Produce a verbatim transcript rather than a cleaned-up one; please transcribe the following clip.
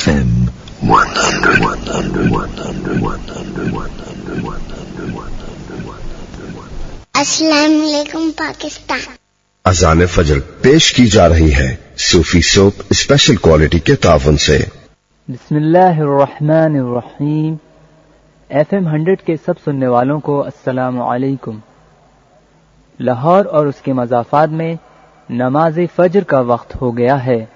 F M one hundred, one hundred, one hundred, one hundred, one hundred, one hundred. अस्सलाम वालेकुम पाकिस्तान। अज़ान फजर पेश की जा रही है सूफी सोप स्पेशल क्वालिटी के तावन से। बिस्मिल्लाहिर्रहमानिर्रहीम। एफ एम हंड्रेड के सब सुनने वालों को अस्सलामु अलैकुम। लाहौर और उसके मज़ाफ़ात में नमाज फजर का वक्त हो गया है।